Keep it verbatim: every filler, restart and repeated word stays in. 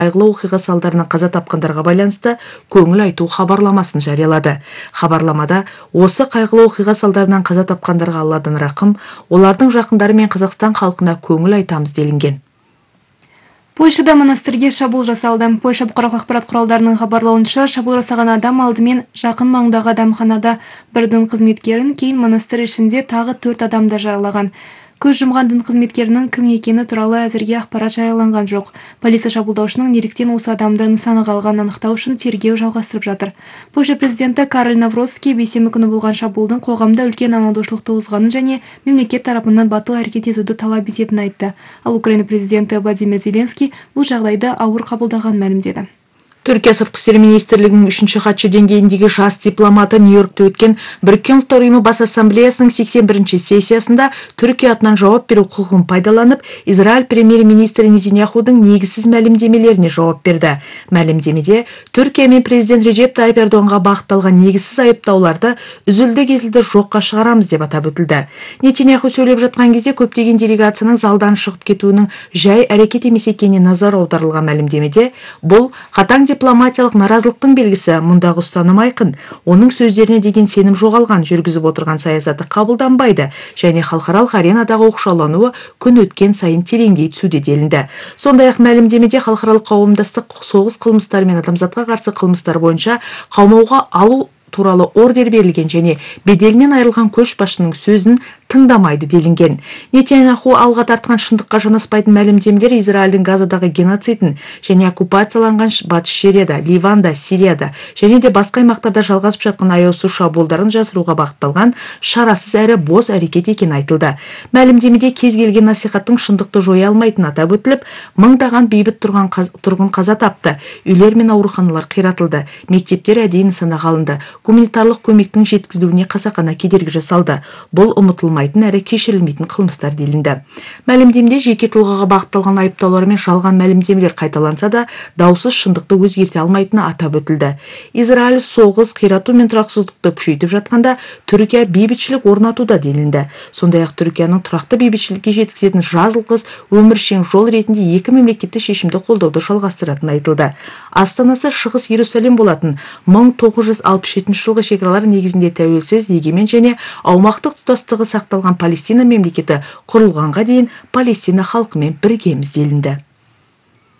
қайғылы оқиға салдарынан қаза тапқандарға байланысты көңіл айту хабарламасын жариялады. Хабарламада осы қайғылы оқиға салдарынан қаза тапқандарға Алладан рақым, олардың жақындары мен Қазақстан халқына көңіл айтамыз делінген. Польшада монастырге шабуыл жасалды. Польша бұқаралық ақпарат құралдарының хабарлауынша, шабуыл жасаған адам алдымен жақын маңдағы адамханада бір дін қызметкерін, кейін монастыр ішінде тағы төрт адамды жаралаған. Көз жұмған дін қызметкерінің кім екені туралы әзірге ақпарат жарияланған жоқ. Полиция шабуылдаушының неліктен осы адамды нысанаға алғанын анықтау үшін тергеу жалғастырып жатыр. Польша президенті Карл Навроцкий бейсенбі күні болған шабуылдың қоғамда үлкен алаңдаушылық туғызғанын және мемлекет тарапынан батыл әрекет етуді талап ететінін айтты. Ал Украина президенті Владимир Зеленский бұл жағдайды ауыр қабылдағанын мәлімдеді. Түркия сыртқы істер министрлігінің үшінші хатшы деңгейіндегі жас дипломаты Нью-Йоркте өткен Біріккен ұлттар ұйымы бас ассамблеясының сексен бірінші сессиясында Түркия атынан жауап беру құқығын пайдаланып, Израиль премьер-министрі Нетаньяхудың негізсіз мәлімдемелеріне жауап берді. Мәлімдемеде Түркия мен президент Режеп Тайып Ердоғанға бағытталған негізсіз айыптауларды үзілді-кесілді жоққа шығарамыз деп атап өтілді. Нетаньяху сөйлеп жатқан кезде көптеген делегацияның залдан шығып кетуінің жай әрекет емес екеніне назар аударылған мәлімдемеде бұл қатаң дипломатиялық наразылықтың белгісі, мұндағы ұстаным айқын, оның сөздеріне деген сенім жоғалған, жүргізіп отырған саясаты қабылданбайды және халықаралық аренадағы оқшаулануы күн өткен сайын тереңдей түсуде делінді. Сондай-ақ мәлімдемеде халықаралық қауымдастық соғыс қылмыстары мен адамзатқа қарсы қылмыстар бойынша қамауға алу туралы ордер берілген және беделінен айырылған көшбасшының сөзін тыңдамайды делінген. Нетаньяху алға тартқан шындыққа жанаспайтын мәлімдемелер Израильдің Газадағы геноцидін және оккупацияланған Батыс Шерияда, Ливанда, Сирияда және де басқа аймақтарда жалғасып жатқан аяусыз шабуылдарын жасыруға бағытталған шарасыз әрі бос әрекет екені айтылды. Мәлімдемеде кез келген насихаттың шындықты жоя алмайтынын атап өтіліп, мыңдаған бейбіт тұрған тұрғын қаза тапты, үйлер мен ауруханалар қиратылды, мектептер әдейі нысанаға алынды, гуманитарлық көмектің жеткізілуіне қасақана кедергі жасалды. Бұл ұмытылмайтын әрі кешірілмейтін қылмыстар делінді. Мәлімдемеде жеке тұлғаға бағытталған айыптаулар мен жалған мәлімдемелер қайталанса да, даусыз шындықты өзгерте алмайтыны атап өтілді. Израиль соғыс, қирату мен тұрақсыздықты күшейтіп жатқанда, Түркия бейбітшілік орнатуда делінді. Сондай-ақ Түркияның тұрақты бейбітшілікке жеткізетін жазылғыз өміршең жол ретінде екі мемлекетті шешімді қолдауды жалғастыратыны айтылды. Астанасы Шығыс Иерусалим болатын мың тоғыз жүз алпыс жетінші жылғы шекаралар негізінде тәуелсіз, егемен және аумақтық тұтастығы сақталған Палестина мемлекеті құрылғанға дейін Палестина халқымен біргеміз делінді.